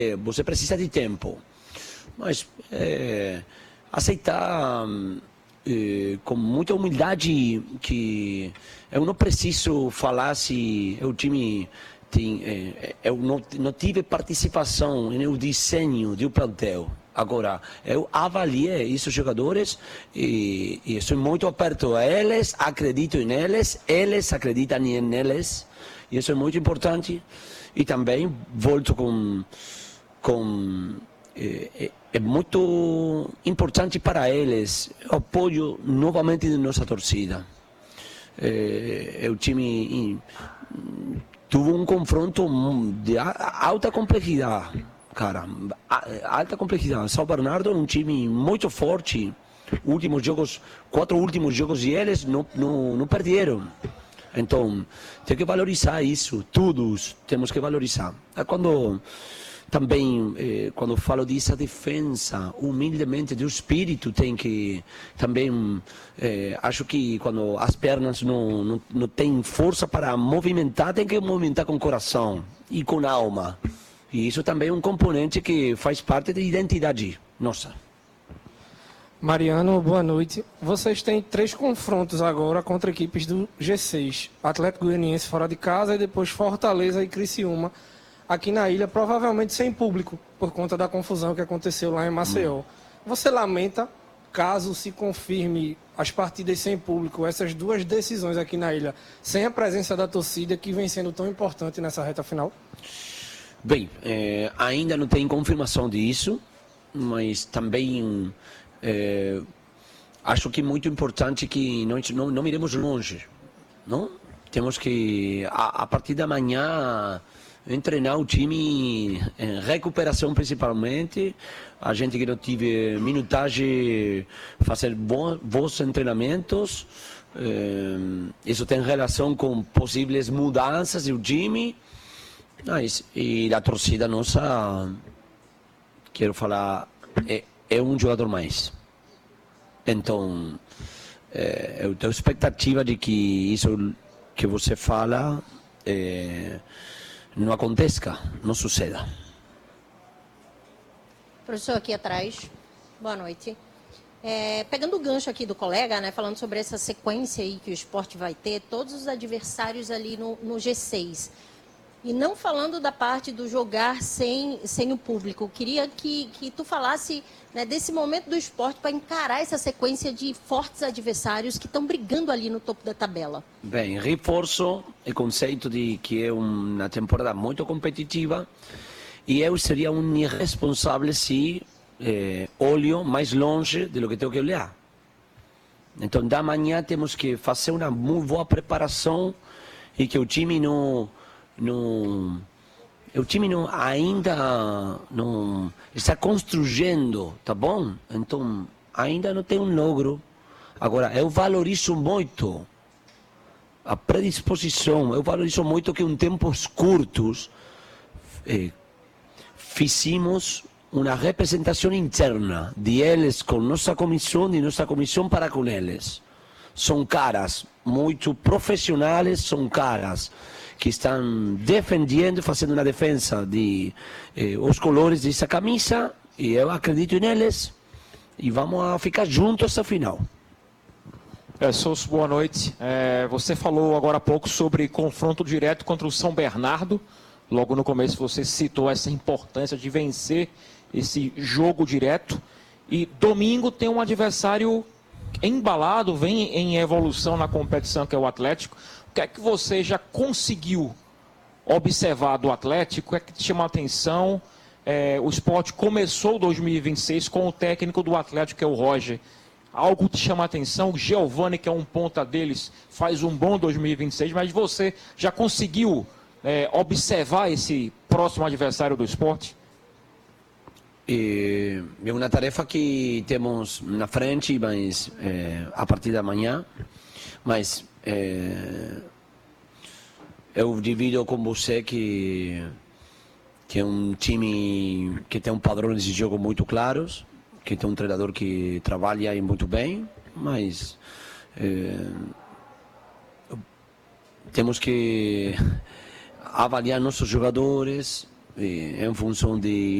você precisa de tempo, mas aceitar com muita humildade que eu não preciso falar se o time tem, eu não tive participação no desenho do plantel. Agora, eu avaliei esses jogadores e sou muito aberto a eles, acredito neles, eles acreditam neles, e isso é muito importante. E também volto é muito importante para eles o apoio novamente de nossa torcida. O time teve um confronto de alta complexidade, cara, alta complexidade. São Bernardo é um time muito forte. Últimos jogos, 4 últimos jogos e eles não perderam. Então, tem que valorizar isso, todos temos que valorizar. Quando falo dessa defesa, humildemente, do espírito, tem que também, acho que quando as pernas não têm força para movimentar, tem que movimentar com o coração e com a alma. E isso também é um componente que faz parte da identidade nossa. Mariano, boa noite. Vocês têm 3 confrontos agora contra equipes do G6. Atlético Goianiense fora de casa e depois Fortaleza e Criciúma aqui na ilha, provavelmente sem público, por conta da confusão que aconteceu lá em Maceió. Você lamenta, caso se confirme as partidas sem público, essas 2 decisões aqui na ilha, sem a presença da torcida, que vem sendo tão importante nessa reta final? Bem, ainda não tem confirmação disso, mas também acho que é muito importante que não iremos longe, não? Temos que, a partir da manhã, treinar o time em recuperação principalmente, a gente que não tive minutagem, fazer bons treinamentos, isso tem relação com possíveis mudanças do time, e a torcida nossa, quero falar, é um jogador mais. Então, eu tenho expectativa de que isso que você fala não aconteça, não suceda. Professor, aqui atrás, boa noite. Pegando o gancho aqui do colega, né, falando sobre essa sequência aí que o Sport vai ter, todos os adversários ali no G6. E não falando da parte do jogar sem o público, queria que tu falasse, né, desse momento do Sport para encarar essa sequência de fortes adversários que estão brigando ali no topo da tabela. Bem, reforço o conceito de que é uma temporada muito competitiva e eu seria um irresponsável se olho mais longe do que tenho que olhar. Então, da manhã temos que fazer uma muito boa preparação e que o time ainda não está construindo, tá bom? Então, ainda não tem um logro. Agora, eu valorizo muito a predisposição, eu valorizo muito que em tempos curtos fizemos uma representação interna de eles com nossa comissão e nossa comissão para com eles. São caras muito profissionais, são caras que estão defendendo, fazendo uma defesa de os colores dessa camisa, e eu acredito neles, e vamos a ficar juntos até o final. Sousa, boa noite. Você falou agora há pouco sobre confronto direto contra o São Bernardo. Logo no começo você citou essa importância de vencer esse jogo direto. E domingo tem um adversário embalado, vem em evolução na competição, que é o Atlético. O que é que você já conseguiu observar do Atlético? O que é que te chama a atenção? O Sport começou 2026 com o técnico do Atlético, que é o Roger. Algo te chama a atenção? O Giovani, que é um ponta deles, faz um bom 2026, mas você já conseguiu observar esse próximo adversário do Sport? É uma tarefa que temos na frente, mas a partir da manhã. Mas eu divido com você que é um time que tem padrões de jogo muito claros, que tem um treinador que trabalha muito bem, mas temos que avaliar nossos jogadores, em função de